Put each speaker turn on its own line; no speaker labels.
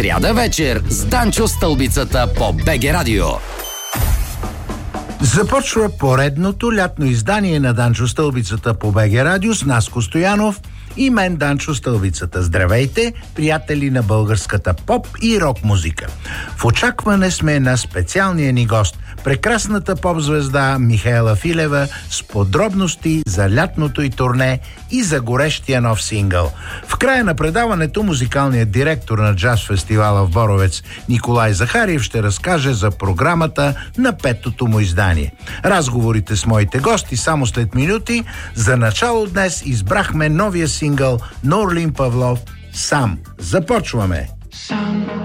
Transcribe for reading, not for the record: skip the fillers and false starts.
сряда вечер с Данчо Стълбицата по БГ Радио.
Започва поредното лятно издание на Данчо Стълбицата по БГ Радио с Наско Стоянов и мен, Данчо Стълбицата. Здравейте, приятели на българската поп и рок музика. В очакване сме на специалния ни гост, прекрасната поп-звезда Михаела Филева, с подробности за лятното й турне и за горещия нов сингъл. В края на предаването музикалният директор на джаз фестивала в Боровец Николай Захариев ще разкаже за програмата на петото му издание. Разговорите с моите гости само след минути. За начало днес избрахме новия сингъл на Орлин Павлов «Сам». Започваме!